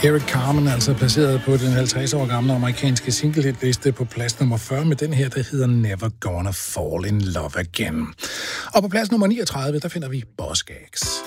Eric Carmen, altså placeret på den 50 år gamle amerikanske single-hitliste på plads nummer 40 med den her, der hedder Never Gonna Fall in Love Again. Og på plads nummer 39, der finder vi Boss Gags.